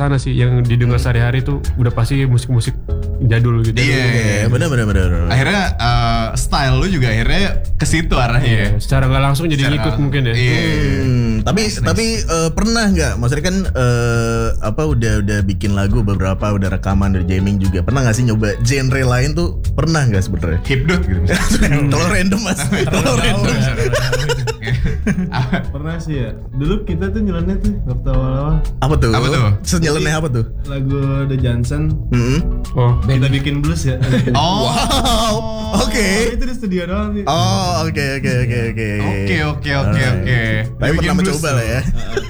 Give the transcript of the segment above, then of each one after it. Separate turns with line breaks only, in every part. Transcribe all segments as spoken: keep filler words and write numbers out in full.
sana sih, yang didengar sehari-hari tuh udah pasti musik-musik jadul gitu.
Iya,
yeah, benar benar benar.
Akhirnya uh, style lu juga akhirnya ke situ arahnya.
Iya,
ya.
secara nggak langsung jadi
Secara,
ngikut mungkin ya.
Iya.
Hmm, tapi
Nice,
tapi uh, pernah nggak? Maksudnya kan uh, apa udah udah bikin lagu beberapa, udah rekaman, udah jamming juga. Pernah nggak sih nyoba genre lain tuh? Pernah nggak sebenarnya?
Hipdot gitu.
Kalau random mas, kalau random.
Pernah sih ya. Dulu kita tuh nyeleneh tuh waktu awal-awal.
Apa tuh?
Apa tuh?
Senyeleneh apa tuh?
Lagu The Johnson.
Mm-hmm.
Oh,
Kita bikin blues ya.
Oh.
Wow. Oke.
Itu di studio doang nih.
Oh, oke oke oke oke.
Oke oke oke oke.
Tapi pernah mencoba lah ya.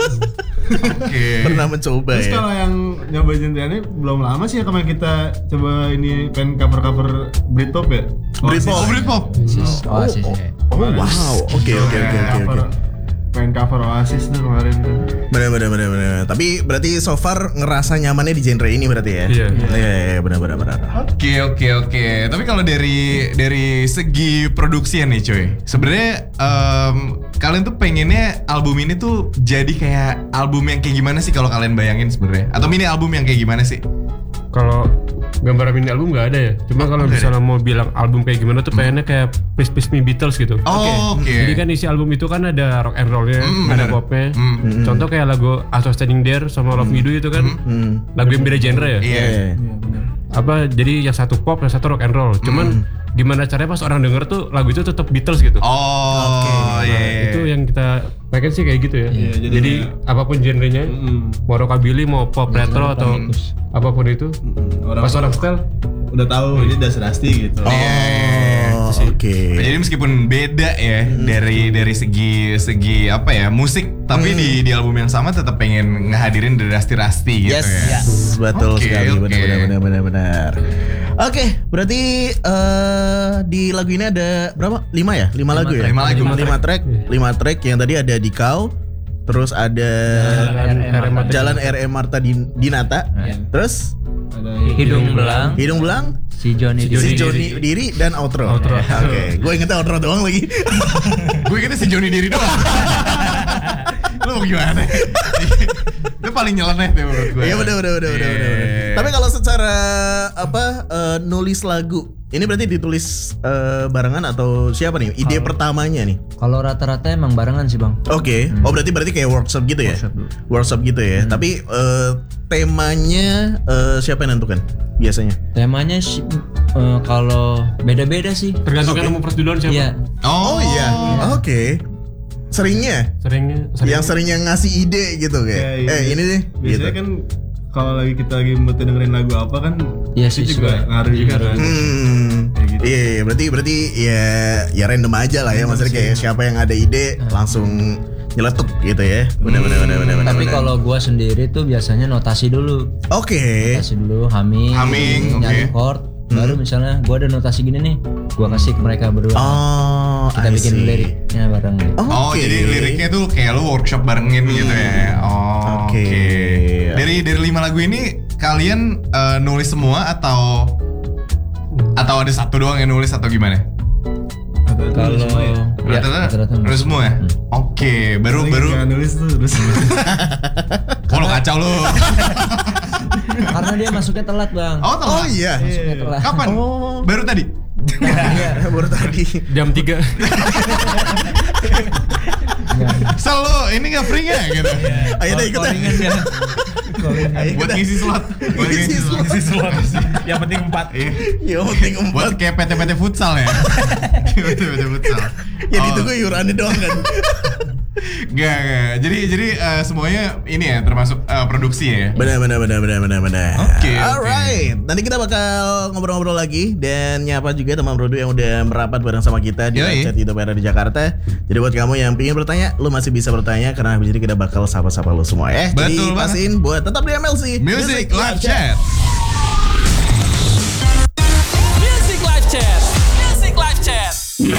Oke.
Pernah mencoba
Terus
ya.
kalau yang nyoba genre ini belum lama sih ya kemarin kita coba ini pengen cover-cover Britpop ya.
Britpop.
Oh, Britpop.
Oasis, Oasis ya.
Oh wow. Oke oke oke oke oke.
Pengen cover Oasis tuh kemarin tuh.
Benar benar benar benar. Tapi berarti so far ngerasa nyamannya di genre ini berarti ya?
Iya.
Iya iya benar benar benar.
Oke oke oke. Tapi kalau dari dari segi produksi nih cuy, sebenarnya um, kalian tuh pengennya album ini tuh jadi kayak album yang kayak gimana sih kalau kalian bayangin sebenarnya? Atau mini album yang kayak gimana sih?
kalau gambaran mini album nggak ada ya. Cuma kalau misalnya mau bilang album kayak gimana tuh pengennya kayak Please Please Me Beatles gitu.
Oh, oke.
Jadi kan isi album itu kan ada rock and rollnya,
Mm,
ada
bener.
popnya.
Mm.
Contoh kayak lagu I Was Standing There sama Love Me Do itu kan
Hmm.
lagu yang beda genre ya.
Iya.
Iya.
Iya benar.
Apa jadi yang satu pop, yang satu rock and roll. Cuman gimana caranya pas orang denger tuh lagu itu tetap Beatles gitu.
Oh,
Nah,
iya.
itu yang kita pengen sih kayak gitu ya.
Iya, jadi
jadi
kayak-
apapun genrenya,
Mm.
mau rockabilly, mau pop retro atau apapun itu,
Orang
pas orang style
udah tahu ini dasar Asti gitu.
Oh, oke.
Jadi meskipun beda ya dari dari segi segi apa ya musik, tapi di di album yang sama tetap pengen ngehadirin dari Rasti-Rasti gitu
Yes,
ya.
betul
Oke,
sekali,
oke.
benar benar benar benar. Oke, berarti eh, di lagu ini ada berapa? Lima ya? Lima, lagu ya?
track. Lima lagu.
Lima,
Lima
track. Lima track yang tadi ada di Kau, terus ada Jalan R M Marta Din- Dinata, terus
Ada
Hidung belang,
Hidung Belang,
si Joni
si
Diri.
Joni Diri dan outro.
Outro.
Oke, gue ingetnya outro doang lagi.
Gue kira si Joni Diri doang. Lu mau gimana? Itu paling nyeleneh tuh menurut gue.
Iya benar benar benar benar. benar.
Iya.
Tapi kalau secara apa eh, nulis lagu, ini berarti ditulis eh, barengan atau siapa nih? Ide pertamanya nih.
Kalau rata-rata emang barengan sih bang.
Oke. Oh berarti berarti kayak workshop gitu ya?
Workshop dulu.
Workshop gitu ya. Tapi eh, temanya eh, siapa yang nentukan biasanya?
Temanya sih eh, kalau beda-beda sih.
tergantung kan
Oke.
nomor perjudoan siapa.
Iya.
Oh,
iya. Oke. Seringnya
Seringnya, sering.
yang seringnya ngasih ide gitu kayak.
Iya, iya.
Eh ini deh.
Biasanya
gitu.
kan kalau lagi kita lagi mood dengerin lagu apa kan
Iya
itu
sih,
juga
suka.
ngaruh juga kan.
Hmm,
Kayak gitu.
iya, iya, berarti berarti ya ya random aja lah ya, maksudnya kayak siapa yang ada ide langsung nyeletuk gitu ya. Benar benar benar benar.
Tapi
benar.
kalau gua sendiri tuh biasanya notasi dulu.
Oke.
Notasi dulu, humming,
Humming,
nyari
oke.
chord. Baru misalnya gua ada notasi gini nih, gua kasih ke mereka berdua.
Oh,
Kita
I
bikin
see.
liriknya bareng gitu.
Oh,
Oke.
jadi liriknya tuh kayak lu workshop barengin gitu ya. Oh,
Oke.
oke. Dari dari lima lagu ini kalian eh, nulis semua atau atau ada satu doang yang nulis atau gimana?
Atau
Kalau
nulis semua ya.
ya,
Rata-rata
rata-rata
nulis semua ya? Oke, baru
Lagi
baru
nggak nulis tuh terus.
oh, lo kacau lu.
karena dia masuknya telat bang.
Oh, telat.
Oh iya.
Masuknya telat.
Kapan?
Oh.
Baru tadi.
Baru tadi.
jam tiga.
Selalu ini nggak free nggak gitu?
Ayo deh ikutan. Ayo
Buat
ikutan.
ngisi slot. Buat
Ngisi
ngisi slot.
slot.
Yang penting empat.
Iya.
Ya penting
Buat
empat.
kayak P T P T futsal ya. P T P T futsal.
Ya
Oh.
ditunggu iurannya doang kan.
Gak, gak. Jadi jadi eh, semuanya ini ya termasuk eh, produksi ya.
Benar benar benar benar benar benar.
Oke, oke.
Alright. Nanti kita bakal ngobrol-ngobrol lagi dan nyapa juga teman Brodo yang udah merapat bareng sama kita di
Yoi.
chat YouTube era di Jakarta. Jadi buat kamu yang pingin bertanya, lu masih bisa bertanya karena habis ini kita bakal sapa-sapa lu semua ya. Jadi
Betul banget.
pastiin buat tetap di M L C
Music Live Chat.